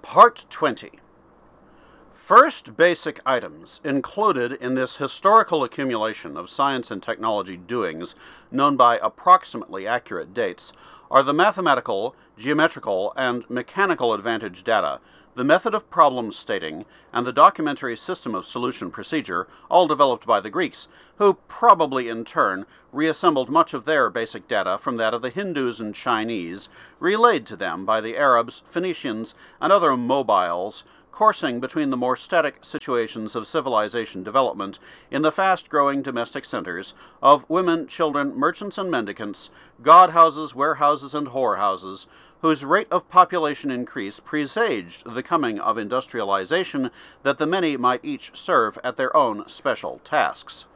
Part 20. First basic items included in this historical accumulation of science and technology doings, known by approximately accurate dates, are the mathematical, geometrical, and mechanical advantage data, the method of problem stating, and the documentary system of solution procedure, all developed by the Greeks, who probably in turn reassembled much of their basic data from that of the Hindus and Chinese, relayed to them by the Arabs, Phoenicians, and other mobiles, coursing between the more static situations of civilization development in the fast-growing domestic centers of women, children, merchants and mendicants, god-houses, warehouses, and whorehouses, whose rate of population increase presaged the coming of industrialization, that the many might each serve at their own special tasks.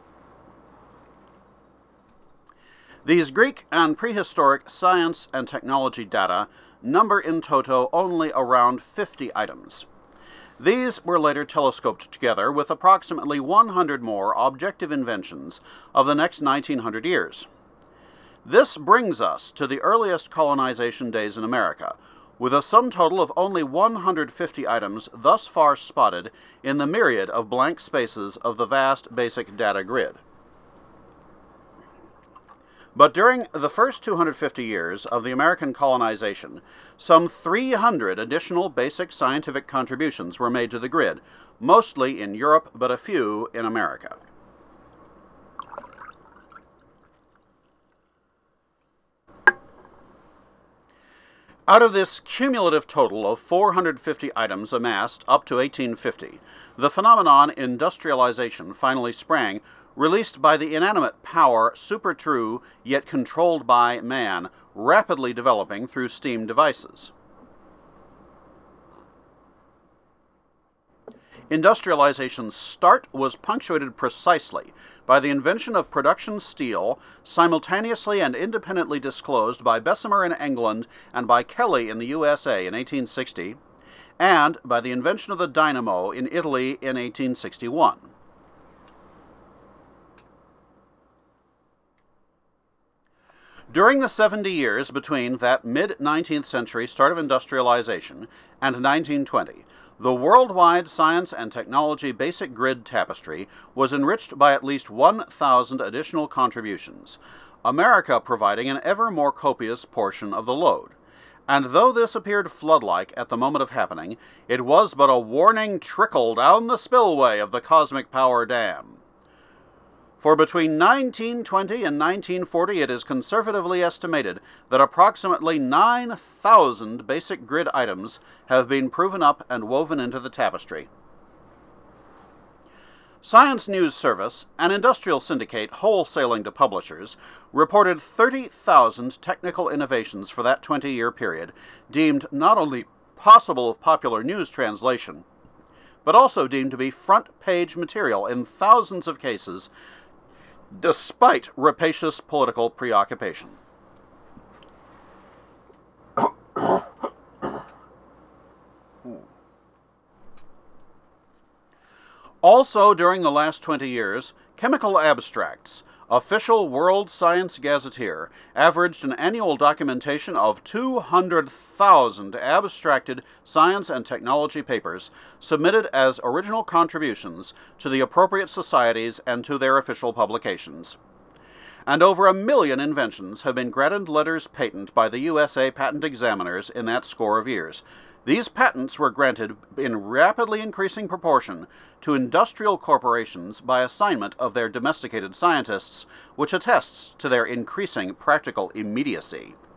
These Greek and prehistoric science and technology data number in toto only around 50 items. These were later telescoped together with approximately 100 more objective inventions of the next 1900 years. This brings us to the earliest colonization days in America, with a sum total of only 150 items thus far spotted in the myriad of blank spaces of the vast basic data grid. But during the first 250 years of the American colonization, some 300 additional basic scientific contributions were made to the grid, mostly in Europe, but a few in America. Out of this cumulative total of 450 items amassed up to 1850, the phenomenon industrialization finally sprang, released by the inanimate power super true yet controlled by man, rapidly developing through steam devices. Industrialization's start was punctuated precisely by the invention of production steel, simultaneously and independently disclosed by Bessemer in England and by Kelly in the USA in 1860, and by the invention of the dynamo in Italy in 1861. During the 70 years between that mid-19th century start of industrialization and 1920, the worldwide science and technology basic grid tapestry was enriched by at least 1,000 additional contributions, America providing an ever more copious portion of the load. And though this appeared flood-like at the moment of happening, it was but a warning trickle down the spillway of the cosmic power dam. For between 1920 and 1940, it is conservatively estimated that approximately 9,000 basic grid items have been proven up and woven into the tapestry. Science News Service, an industrial syndicate wholesaling to publishers, reported 30,000 technical innovations for that 20-year period, deemed not only possible of popular news translation, but also deemed to be front-page material in thousands of cases, despite rapacious political preoccupation. Also, during the last 20 years, Chemical Abstracts, official World Science Gazetteer, averaged an annual documentation of 200,000 abstracted science and technology papers submitted as original contributions to the appropriate societies and to their official publications. And over 1 million inventions have been granted letters patent by the USA patent examiners in that score of years. These patents were granted in rapidly increasing proportion to industrial corporations by assignment of their domesticated scientists, which attests to their increasing practical immediacy.